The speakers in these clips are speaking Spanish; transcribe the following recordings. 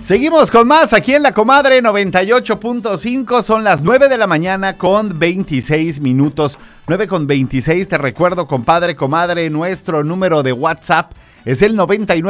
Seguimos con más aquí en La Comadre 98.5, son las 9 de la mañana con 26 minutos, 9 con 26, te recuerdo, compadre, comadre, nuestro número de WhatsApp es el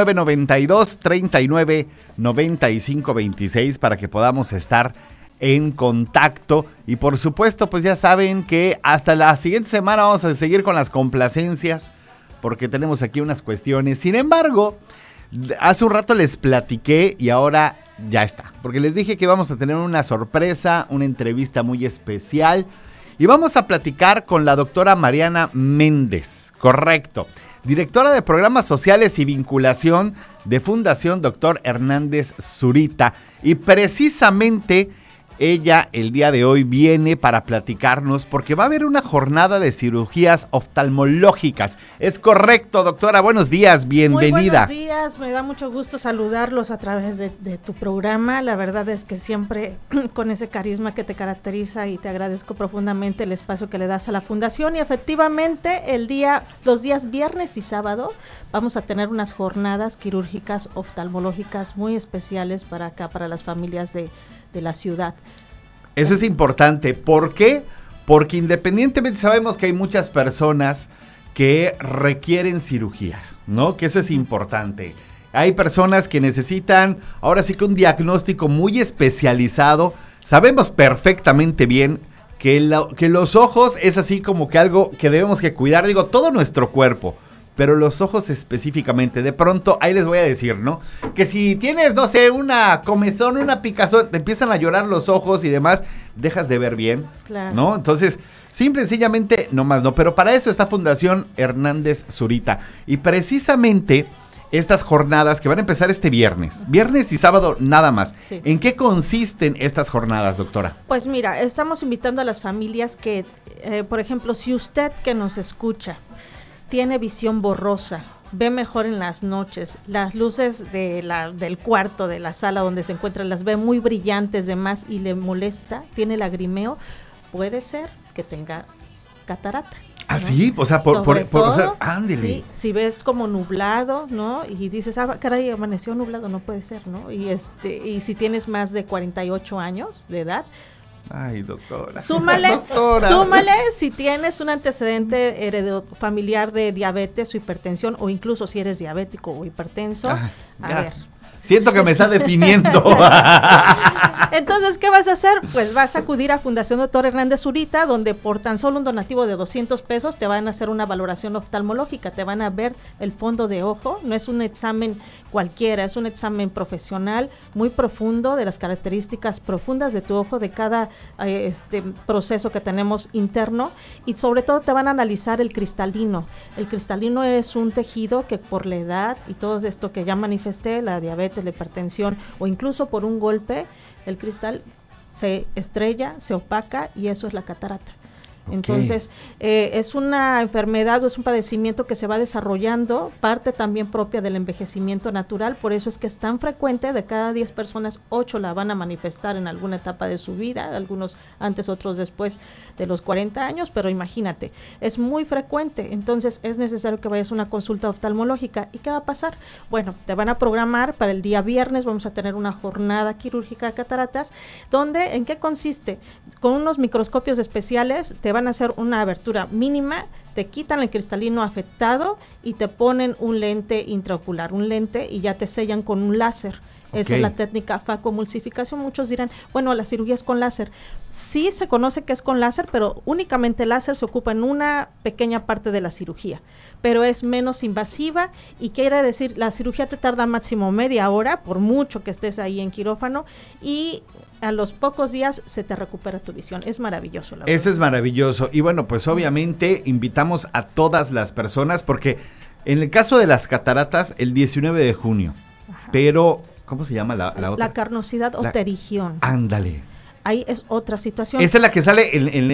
9992-399526 para que podamos estar en contacto y por supuesto pues ya saben que hasta la siguiente semana vamos a seguir con las complacencias porque tenemos aquí unas cuestiones, sin embargo... Hace un rato les platiqué y ahora ya está, porque les dije que vamos a tener una sorpresa, una entrevista muy especial y vamos a platicar con la doctora Mariana Méndez, correcto, directora de Programas Sociales y Vinculación de Fundación Dr. Hernández Zurita, y precisamente ella el día de hoy viene para platicarnos porque va a haber una jornada de cirugías oftalmológicas. Es correcto, doctora. Buenos días, bienvenida. Muy buenos días, me da mucho gusto saludarlos a través de tu programa. La verdad es que siempre con ese carisma que te caracteriza y te agradezco profundamente el espacio que le das a la fundación. Y efectivamente, los días viernes y sábado vamos a tener unas jornadas quirúrgicas oftalmológicas muy especiales para acá, para las familias de la ciudad. Eso es importante. ¿Por qué? Porque independientemente sabemos que hay muchas personas que requieren cirugías, ¿no? Que eso es importante. Hay personas que necesitan, ahora sí que un diagnóstico muy especializado. Sabemos perfectamente bien que los ojos es así como que algo que debemos que cuidar, digo, todo nuestro cuerpo. Pero los ojos específicamente, de pronto, ahí les voy a decir, ¿no? Que si tienes, no sé, una comezón, una picazón, te empiezan a llorar los ojos y demás, dejas de ver bien, claro, ¿no? Entonces, simple y sencillamente, no más no. Pero para eso está Fundación Hernández Zurita. Y precisamente estas jornadas que van a empezar este viernes y sábado nada más. Sí. ¿En qué consisten estas jornadas, doctora? Pues mira, estamos invitando a las familias que, por ejemplo, si usted que nos escucha tiene visión borrosa, ve mejor en las noches, las luces del cuarto, de la sala donde se encuentra, las ve muy brillantes de más y le molesta, tiene lagrimeo, puede ser que tenga catarata. ¿Ah, ¿no? Sí? O sea, ándele. Sí, si ves como nublado, ¿no? Y dices, caray, amaneció nublado, no puede ser, ¿no? Y si tienes más de 48 años de edad, ay, doctora. Súmale si tienes un antecedente familiar de diabetes o hipertensión, o incluso si eres diabético o hipertenso. A ver. Siento que me está definiendo. Entonces, ¿qué vas a hacer? Pues vas a acudir a Fundación Dr. Hernández Zurita, donde por tan solo un donativo de 200 pesos te van a hacer una valoración oftalmológica, te van a ver el fondo de ojo, no es un examen cualquiera, es un examen profesional muy profundo de las características profundas de tu ojo, de cada proceso que tenemos interno, y sobre todo te van a analizar el cristalino. El cristalino es un tejido que por la edad y todo esto que ya manifesté, la diabetes, la hipertensión o incluso por un golpe, el cristal se estrella, se opaca y eso es la catarata. Okay. Entonces, es una enfermedad o es un padecimiento que se va desarrollando, parte también propia del envejecimiento natural, por eso es que es tan frecuente, de cada 10 personas, 8 la van a manifestar en alguna etapa de su vida, algunos antes, otros después de los 40 años, pero imagínate, es muy frecuente, entonces es necesario que vayas a una consulta oftalmológica. ¿Y qué va a pasar? Bueno, te van a programar para el día viernes, vamos a tener una jornada quirúrgica de cataratas, donde, ¿en qué consiste? Con unos microscopios especiales, te van a hacer una abertura mínima, te quitan el cristalino afectado y te ponen un lente intraocular, un lente, y ya te sellan con un láser. Okay. Esa es la técnica facomulsificación. Muchos dirán, bueno, la cirugía es con láser. Sí se conoce que es con láser, pero únicamente el láser se ocupa en una pequeña parte de la cirugía, pero es menos invasiva y quiere decir, la cirugía te tarda máximo media hora, por mucho que estés ahí en quirófano, y a los pocos días se te recupera tu visión. Es maravilloso, la verdad. Eso es maravilloso. Y bueno, pues obviamente invitamos a todas las personas, porque en el caso de las cataratas, el 19 de junio, ajá, pero ¿cómo se llama la otra? La carnosidad o pterigión. Ándale. Ahí es otra situación. Esta es la que sale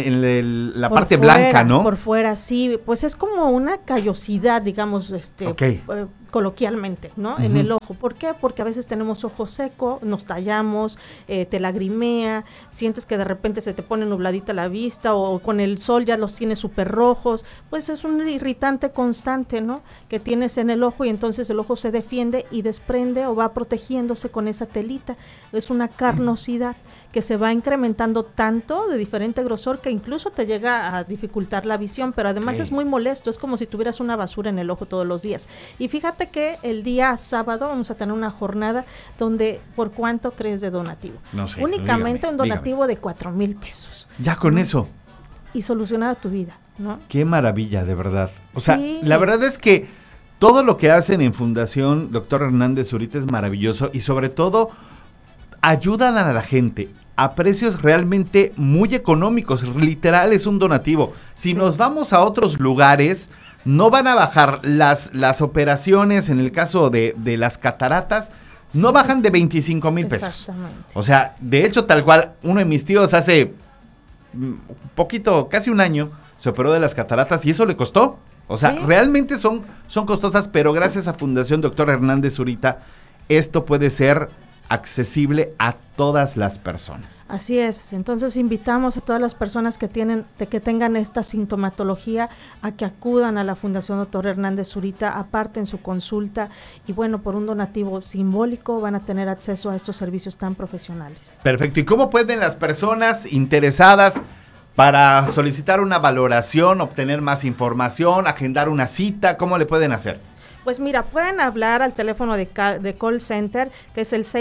en la parte fuera, blanca, ¿no? Por fuera, sí. Pues es como una callosidad, digamos, okay, coloquialmente, ¿no? En el ojo. ¿Por qué? Porque a veces tenemos ojo seco, nos tallamos, te lagrimea, sientes que de repente se te pone nubladita la vista o con el sol ya los tienes súper rojos, pues es un irritante constante, ¿no? Que tienes en el ojo y entonces el ojo se defiende y desprende o va protegiéndose con esa telita. Es una carnosidad que se va incrementando tanto de diferente grosor que incluso te llega a dificultar la visión, pero además es muy molesto, es como si tuvieras una basura en el ojo todos los días. Y fíjate que el día sábado vamos a tener una jornada donde, ¿por cuánto crees de donativo? No sé, únicamente un donativo dígame. de 4,000 pesos. Ya con eso. Y solucionada tu vida, ¿no? Qué maravilla, de verdad. O sea, Sí. la verdad es que todo lo que hacen en Fundación Dr. Hernández Zurita es maravilloso y sobre todo ayudan a la gente a precios realmente muy económicos. Literal es un donativo. Si nos vamos a otros lugares, no van a bajar las operaciones, en el caso de las cataratas, no bajan de 25,000 pesos. Exactamente. O sea, de hecho, tal cual, uno de mis tíos hace poquito, casi un año, se operó de las cataratas y eso le costó. O sea, ¿Sí? realmente son costosas, pero gracias a Fundación Dr. Hernández Zurita, esto puede ser accesible a todas las personas. Así es, entonces invitamos a todas las personas que tengan esta sintomatología a que acudan a la Fundación Dr. Hernández Zurita, aparten su consulta y bueno, por un donativo simbólico van a tener acceso a estos servicios tan profesionales. Perfecto, ¿y cómo pueden las personas interesadas para solicitar una valoración, obtener más información, agendar una cita, cómo le pueden hacer? Pues mira, pueden hablar al teléfono de call center, que es el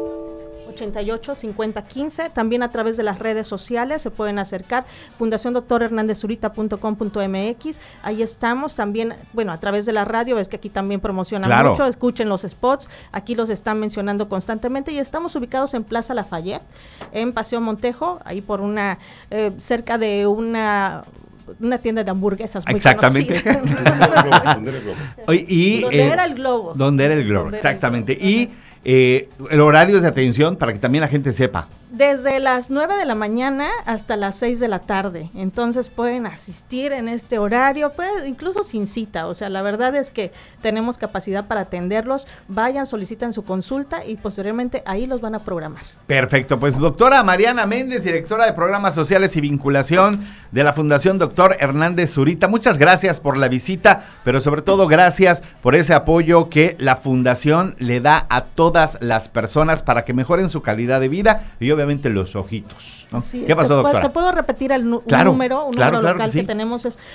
688-5015, también a través de las redes sociales se pueden acercar, fundaciondoctorhernandezurita.com.mx, ahí estamos también, bueno, a través de la radio, ves que aquí también promocionan mucho, escuchen los spots, aquí los están mencionando constantemente y estamos ubicados en Plaza Lafayette, en Paseo Montejo, ahí por cerca de una tienda de hamburguesas muy exactamente. conocida. Donde era el Globo. Donde era el Globo, exactamente. Y el horario de atención para que también la gente sepa. Desde las 9 de la mañana hasta las 6 de la tarde. Entonces pueden asistir en este horario, pues incluso sin cita. O sea, la verdad es que tenemos capacidad para atenderlos. Vayan, solicitan su consulta y posteriormente ahí los van a programar. Perfecto, pues doctora Mariana Méndez, directora de Programas Sociales y Vinculación de la Fundación Dr. Hernández Zurita. Muchas gracias por la visita, pero sobre todo gracias por ese apoyo que la Fundación le da a todas las personas para que mejoren su calidad de vida y obviamente los ojitos, ¿no? ¿Qué pasó, doctora? Te puedo repetir un número local que tenemos, es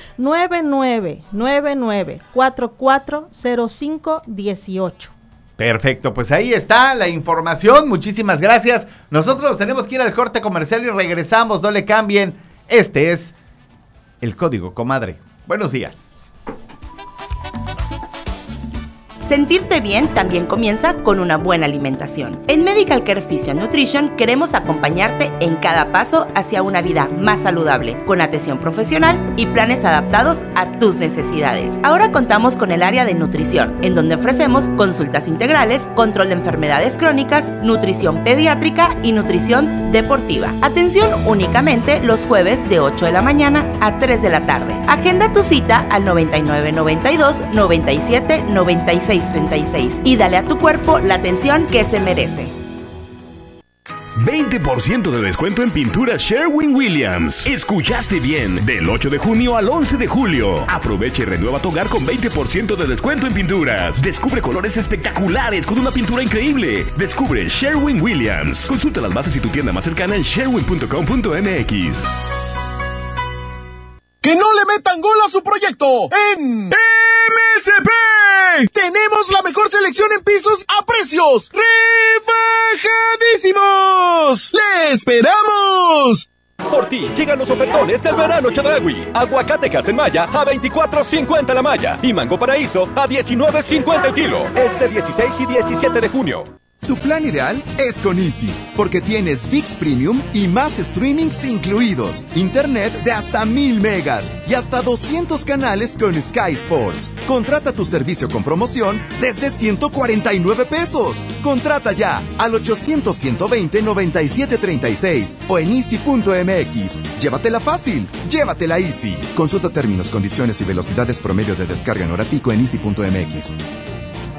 9999-440518. Perfecto, pues ahí está la información, muchísimas gracias. Nosotros tenemos que ir al corte comercial y regresamos, no le cambien. Este es el Código Comadre. Buenos días. Sentirte bien también comienza con una buena alimentación. En Medical Care Physio Nutrition queremos acompañarte en cada paso hacia una vida más saludable, con atención profesional y planes adaptados a tus necesidades. Ahora contamos con el área de nutrición, en donde ofrecemos consultas integrales, control de enfermedades crónicas, nutrición pediátrica y nutrición deportiva. Atención únicamente los jueves de 8 de la mañana a 3 de la tarde. Agenda tu cita al 9992 97 96 36 y dale a tu cuerpo la atención que se merece. 20% de descuento en pintura Sherwin-Williams. Escuchaste bien, del 8 de junio al 11 de julio. Aprovecha y renueva tu hogar con 20% de descuento en pinturas. Descubre colores espectaculares con una pintura increíble. Descubre Sherwin-Williams. Consulta las bases y tu tienda más cercana en sherwin.com.mx. ¡Que no le metan gol a su proyecto! ¡En MSP! ¡Tenemos la mejor selección en pisos a precios rebajadísimos! ¡Le esperamos! Por ti llegan los ofertones del verano Chedraui. Aguacate Maya a $24.50 la malla y mango paraíso a $19.50 el kilo. Este 16 y 17 de junio. Tu plan ideal es con Easy, porque tienes ViX Premium y más streamings incluidos, internet de hasta 1000 megas y hasta 200 canales con Sky Sports. Contrata tu servicio con promoción desde 149 pesos. Contrata ya al 800-120-9736 o en easy.mx. Llévatela fácil, llévatela Easy. Consulta términos, condiciones y velocidades promedio de descarga en hora pico en easy.mx.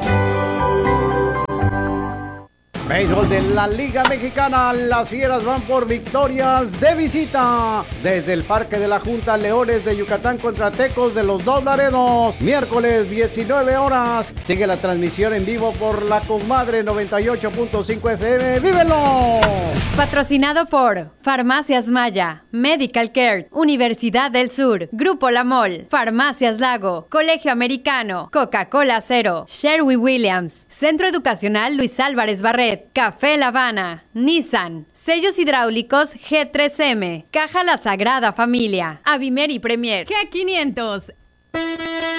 Béisbol de la Liga Mexicana, las Fieras van por victorias de visita. Desde el Parque de la Junta, Leones de Yucatán contra Tecos de los Dos Laredos. Miércoles 19 horas. Sigue la transmisión en vivo por La Comadre 98.5 FM. ¡Vívelo! Patrocinado por Farmacias Maya, Medical Care, Universidad del Sur, Grupo La Mol, Farmacias Lago, Colegio Americano, Coca-Cola Cero, Sherwin-Williams, Centro Educacional Luis Álvarez Barret, Café La Habana, Nissan, Sellos Hidráulicos G3M, Caja La Sagrada Familia, Avimer y Premier, G500.